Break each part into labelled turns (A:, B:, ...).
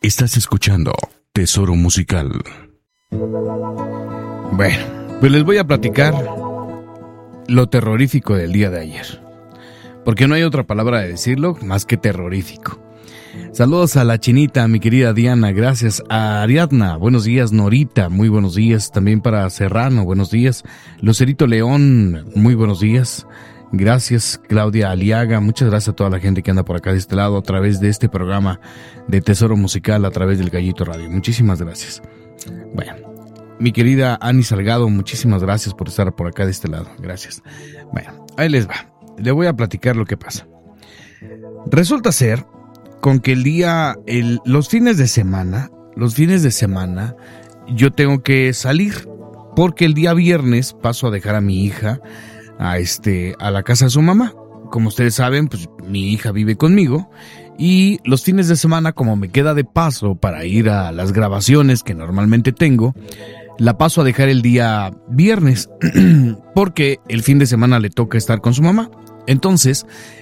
A: Estás escuchando Tesoro Musical.
B: Bueno, pues les voy a platicar lo terrorífico del día de ayer. Porque no hay otra palabra de decirlo más que terrorífico. Saludos a la Chinita, mi querida Diana, gracias. A Ariadna, buenos días. Norita, muy buenos días. También para Serrano, buenos días. Lucerito León, muy buenos días. Gracias, Claudia Aliaga, muchas gracias a toda la gente que anda por acá de este lado a través de este programa de Tesoro Musical a través del Gallito Radio. Muchísimas gracias. Bueno, mi querida Ani Salgado, muchísimas gracias por estar por acá de este lado. Gracias. Bueno, ahí les va. Le voy a platicar lo que pasa. Resulta ser con que los fines de semana, yo tengo que salir porque el día viernes paso a dejar a mi hija a la casa de su mamá. Como ustedes saben, pues mi hija vive conmigo y los fines de semana, como me queda de paso para ir a las grabaciones que normalmente tengo, la paso a dejar el día viernes porque el fin de semana le toca estar con su mamá. Entonces,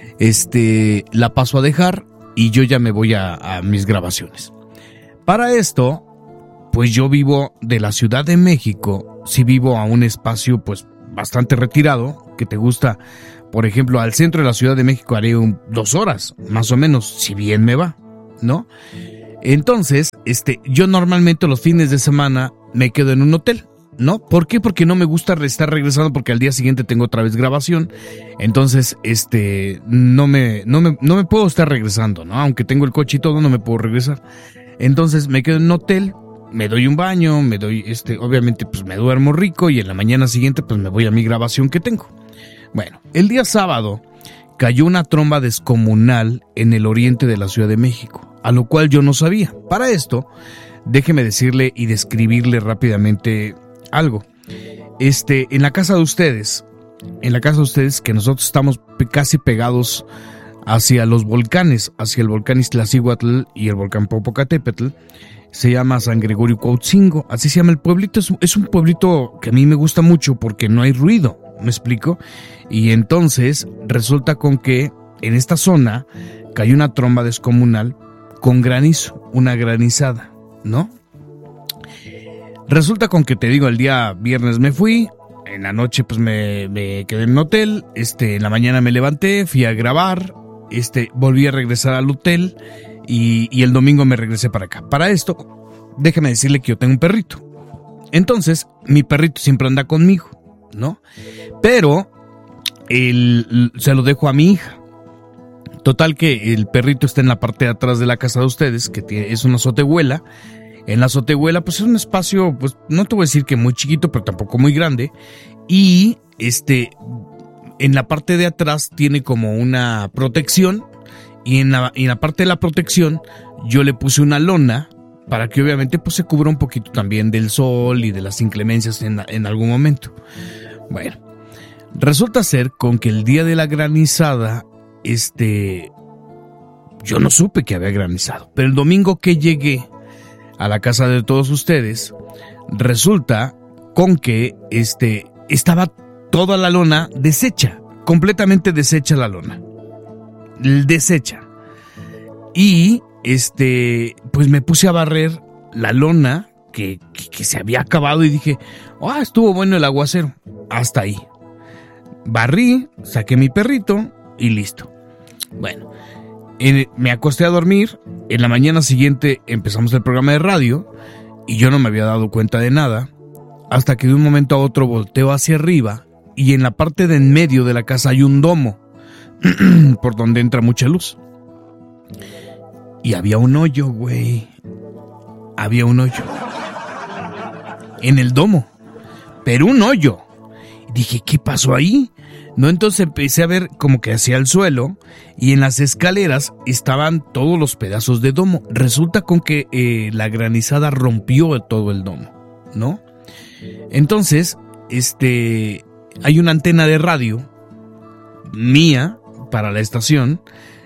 B: la paso a dejar y yo ya me voy a mis grabaciones. Para esto, pues yo vivo de la Ciudad de México, sí vivo a un espacio pues bastante retirado, que te gusta, por ejemplo, al centro de la Ciudad de México haré 2 horas, más o menos, si bien me va, ¿no? Entonces, yo normalmente los fines de semana me quedo en un hotel, ¿no? ¿Por qué? Porque no me gusta estar regresando porque al día siguiente tengo otra vez grabación, entonces, no me puedo estar regresando, ¿no? Aunque tengo el coche y todo, no me puedo regresar. Entonces me quedo en un hotel, me doy un baño, obviamente pues me duermo rico y en la mañana siguiente pues me voy a mi grabación que tengo. Bueno, el día sábado cayó una tromba descomunal en el oriente de la Ciudad de México, a lo cual yo no sabía. Para esto, déjeme decirle y describirle rápidamente algo. En la casa de ustedes que nosotros estamos casi pegados hacia los volcanes, hacia el volcán Iztaccíhuatl y el volcán Popocatépetl, se llama San Gregorio Cuautzingo, así se llama el pueblito. Es un pueblito que a mí me gusta mucho porque no hay ruido, ¿me explico? Y entonces resulta con que en esta zona cayó una tromba descomunal con granizo, una granizada, ¿no? Resulta con que, te digo, el día viernes me fui, en la noche pues me quedé en un hotel, en la mañana me levanté, fui a grabar, volví a regresar al hotel y el domingo me regresé para acá. Para esto, déjame decirle que yo tengo un perrito. Entonces, mi perrito siempre anda conmigo, ¿no? Pero se lo dejo a mi hija. Total que el perrito está en la parte de atrás de la casa de ustedes, que es una azotehuela. En la azotehuela, pues es un espacio, pues no te voy a decir que muy chiquito, pero tampoco muy grande. Y en la parte de atrás tiene como una protección. Y en la parte de la protección yo le puse una lona para que obviamente pues se cubra un poquito también del sol y de las inclemencias en algún momento. Bueno, resulta ser con que el día de la granizada, yo no supe que había granizado. Pero el domingo que llegué a la casa de todos ustedes, resulta con que estaba toda la lona deshecha, completamente deshecha la lona. Deshecha. Y pues me puse a barrer la lona que se había acabado y dije, estuvo bueno el aguacero. Hasta ahí. Barrí, saqué mi perrito y listo. Bueno, me acosté a dormir. En la mañana siguiente empezamos el programa de radio y yo no me había dado cuenta de nada hasta que de un momento a otro volteo hacia arriba y en la parte de en medio de la casa hay un domo por donde entra mucha luz. Y había un hoyo, güey. Había un hoyo. En el domo. Pero un hoyo. Dije, ¿qué pasó ahí? No, entonces empecé a ver como que hacia el suelo y en las escaleras estaban todos los pedazos de domo. Resulta con que la granizada rompió todo el domo, ¿no? Entonces, hay una antena de radio mía para la estación,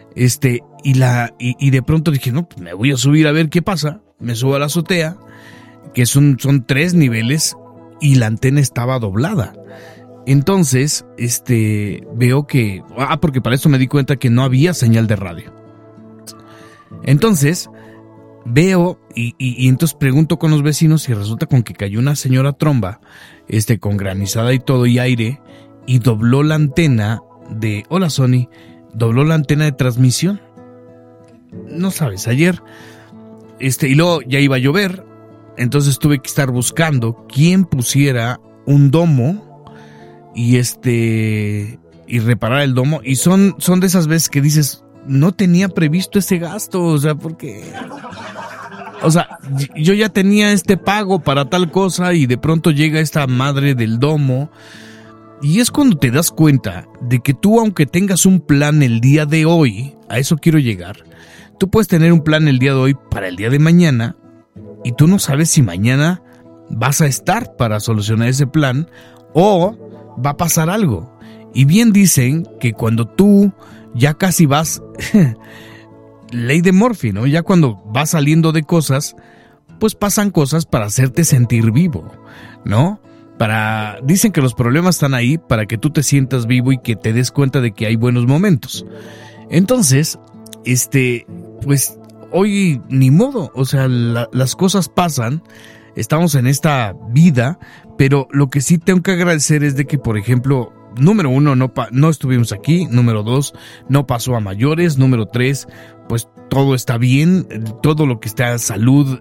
B: y de pronto dije, no, pues me voy a subir a ver qué pasa. Me subo a la azotea, que son 3 niveles, y la antena estaba doblada. Entonces, veo que, porque para eso me di cuenta que no había señal de radio. Entonces, veo y entonces pregunto con los vecinos y resulta con que cayó una señora tromba, con granizada y todo y aire, y dobló la antena de, hola Sony, dobló la antena de transmisión. No sabes, ayer, y luego ya iba a llover, entonces tuve que estar buscando quién pusiera un domo y y reparar el domo, y son de esas veces que dices, no tenía previsto ese gasto, o sea, porque... O sea, yo ya tenía este pago para tal cosa y de pronto llega esta madre del domo y es cuando te das cuenta de que tú, aunque tengas un plan el día de hoy, a eso quiero llegar, tú puedes tener un plan el día de hoy para el día de mañana y tú no sabes si mañana vas a estar para solucionar ese plan o va a pasar algo. Y bien dicen que cuando tú ya casi vas... Ley de Murphy, ¿no? Ya cuando vas saliendo de cosas, pues pasan cosas para hacerte sentir vivo, ¿no? Dicen que los problemas están ahí para que tú te sientas vivo y que te des cuenta de que hay buenos momentos. Entonces, pues hoy ni modo, o sea, las cosas pasan, estamos en esta vida, pero lo que sí tengo que agradecer es de que, por ejemplo, número 1, no estuvimos aquí. Número 2, no pasó a mayores. Número 3, pues todo está bien. Todo lo que está salud